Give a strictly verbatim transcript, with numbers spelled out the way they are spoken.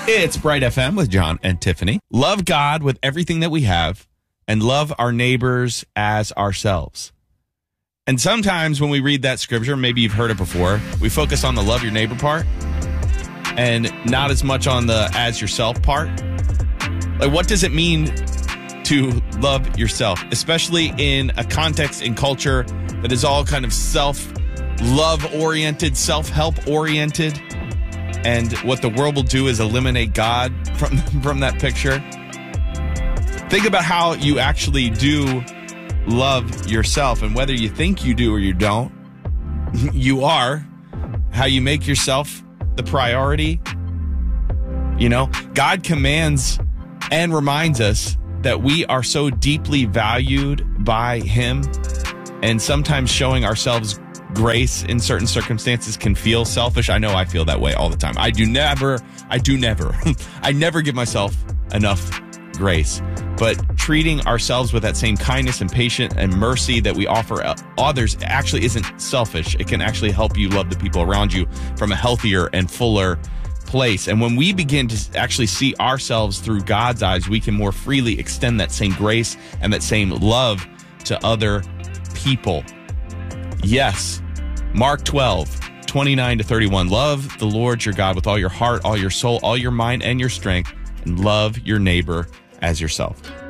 It's Bright F M with John and Tiffany. Love God with everything that we have and love our neighbors as ourselves. And sometimes when we read that scripture, maybe you've heard it before, we focus on the love your neighbor part and not as much on the as yourself part. Like, what does it mean to love yourself, especially in a context and culture that is all kind of self-love oriented, self-help oriented? And what the world will do is eliminate God from, from that picture. Think about how you actually do love yourself, and whether you think you do or you don't, you are. How you make yourself the priority. You know, God commands and reminds us that we are so deeply valued by Him, and sometimes showing ourselves grace in certain circumstances can feel selfish. I know I feel that way all the time. I do never, I do never, I never give myself enough grace. But treating ourselves with that same kindness and patience and mercy that we offer others actually isn't selfish. It can actually help you love the people around you from a healthier and fuller place. And when we begin to actually see ourselves through God's eyes, we can more freely extend that same grace and that same love to other people. Yes, Mark twelve, twenty-nine to thirty-one. Love the Lord your God with all your heart, all your soul, all your mind, and your strength, and love your neighbor as yourself.